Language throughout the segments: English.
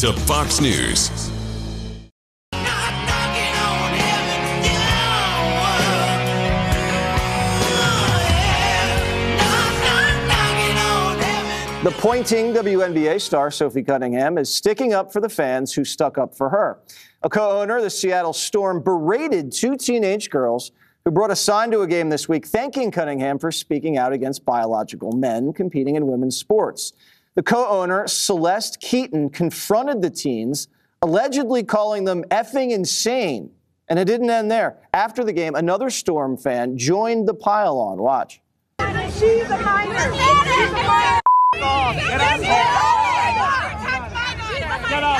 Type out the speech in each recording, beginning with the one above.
to Fox News. The pointing WNBA star Sophie Cunningham is sticking up for the fans who stuck up for her. A co-owner of the Seattle Storm berated two teenage girls who brought a sign to a game this week thanking Cunningham for speaking out against biological men competing in women's sports. The co-owner, Celeste Keaton, confronted the teens, allegedly calling them effing insane. And it didn't end there. After the game, another Storm fan joined the pile-on. Watch. She's a minor. She's a minor. Get up.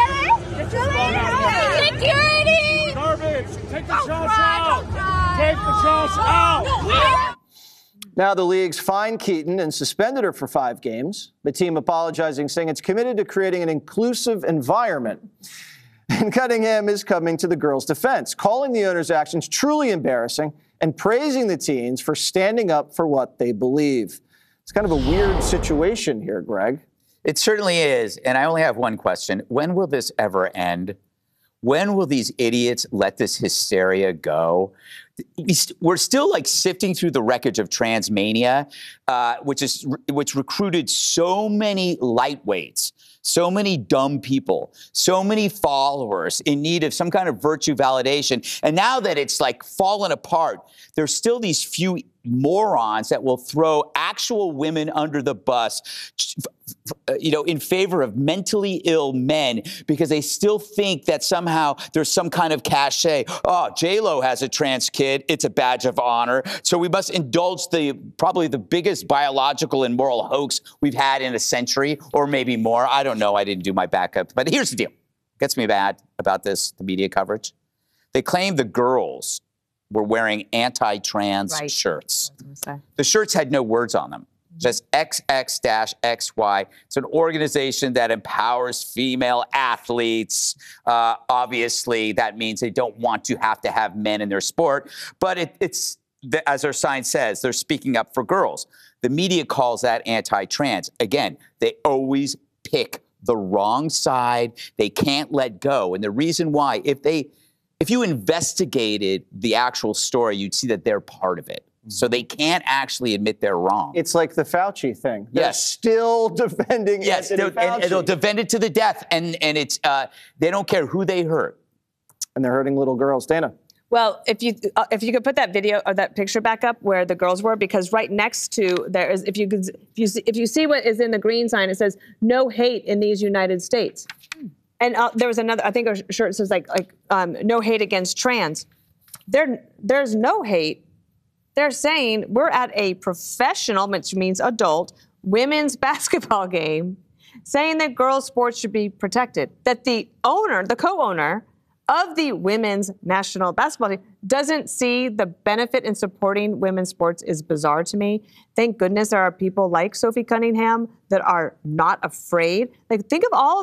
Security! Garbage! Take the trash out! Take the trash out! Now the league's fined Keaton and suspended her for 5 games. The team apologizing, saying it's committed to creating an inclusive environment. And Cunningham is coming to the girls' defense, calling the owner's actions truly embarrassing and praising the teens for standing up for what they believe. It's kind of a weird situation here, Greg. It certainly is. And I only have one question. When will this ever end? When will these idiots let this hysteria go? We're still like sifting through the wreckage of Transmania, which recruited so many lightweights, so many dumb people, so many followers in need of some kind of virtue validation. And now that it's like fallen apart, there's still these few morons that will throw actual women under the bus, in favor of mentally ill men because they still think that somehow there's some kind of cachet. Oh, J-Lo has a trans kid. It's a badge of honor. So we must indulge probably the biggest biological and moral hoax we've had in a century or maybe more. I don't know. I didn't do my backup. But here's the deal. Gets me bad about this, the media coverage. They claim the girls were wearing anti-trans shirts. The shirts had no words on them. Just XX-XY. It's an organization that empowers female athletes. Obviously, that means they don't want to have men in their sport. But it's, as our sign says, they're speaking up for girls. The media calls that anti-trans. Again, they always pick the wrong side. They can't let go. And the reason why, if you investigated the actual story, you'd see that they're part of it. So they can't actually admit they're wrong. It's like the Fauci thing. They're still defending Anthony Fauci. And they'll defend it to the death. And it's they don't care who they hurt. And they're hurting little girls. Dana. Well, if you could put that video or that picture back up where the girls were, because right next to there is, if you see what is in the green sign, it says "No hate in these United States." And there was another, I think a shirt says no hate against trans. There's no hate. They're saying we're at a professional, which means adult, women's basketball game, saying that girls' sports should be protected. That the co-owner of the women's national basketball team doesn't see the benefit in supporting women's sports is bizarre to me. Thank goodness there are people like Sophie Cunningham that are not afraid. Think of all